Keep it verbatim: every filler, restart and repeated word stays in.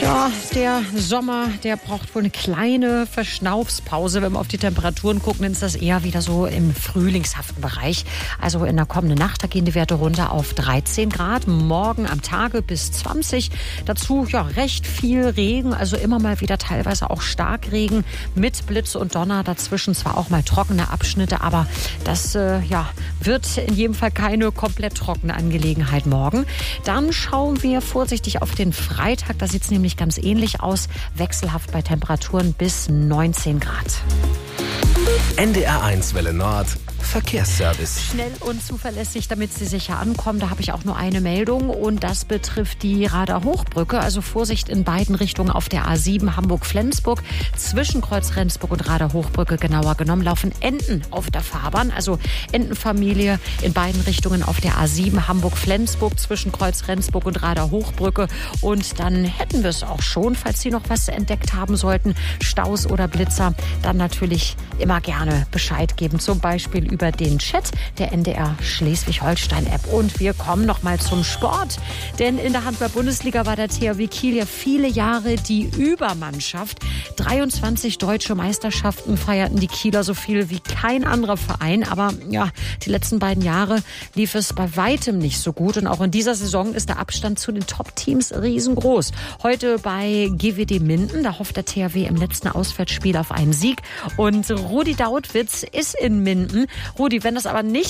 Ja, der Sommer, der braucht wohl eine kleine Verschnaufspause. Wenn wir auf die Temperaturen gucken, dann ist das eher wieder so im frühlingshaften Bereich. Also in der kommenden Nacht, da gehen die Werte runter auf dreizehn Grad. Morgen am Tage bis zwanzig. Dazu ja recht viel Regen, also immer mal wieder teilweise auch Starkregen mit Blitz und Donner. Dazwischen zwar auch mal trockene Abschnitte, aber das äh, ja, wird in jedem Fall keine komplett trockene Angelegenheit morgen. Dann schauen wir vorsichtig auf den Freitag. Da sieht es nämlich ganz ähnlich aus. Wechselhaft bei Temperaturen bis neunzehn Grad. N D R eins Welle Nord. Verkehrsservice. Schnell und zuverlässig, damit Sie sicher ankommen. Da habe ich auch nur eine Meldung und das betrifft die Rader Hochbrücke. Also Vorsicht in beiden Richtungen auf der A sieben Hamburg-Flensburg. Zwischen Kreuz Rendsburg und Rader Hochbrücke genauer genommen laufen Enten auf der Fahrbahn. Also Entenfamilie in beiden Richtungen auf der A sieben Hamburg-Flensburg zwischen Kreuz Rendsburg und Rader Hochbrücke. Und dann hätten wir es auch schon, falls Sie noch was entdeckt haben sollten, Staus oder Blitzer, dann natürlich immer gerne Bescheid geben. Zum Beispiel über den Chat der N D R Schleswig-Holstein-App. Und wir kommen noch mal zum Sport. Denn in der Handball-Bundesliga war der T H W Kiel ja viele Jahre die Übermannschaft. dreiundzwanzig deutsche Meisterschaften feierten die Kieler so viel wie kein anderer Verein. Aber ja, die letzten beiden Jahre lief es bei weitem nicht so gut. Und auch in dieser Saison ist der Abstand zu den Top-Teams riesengroß. Heute bei G W D Minden, da hofft der T H W im letzten Auswärtsspiel auf einen Sieg. Und Rudi Dautwitz ist in Minden. Rudi, wenn das aber nicht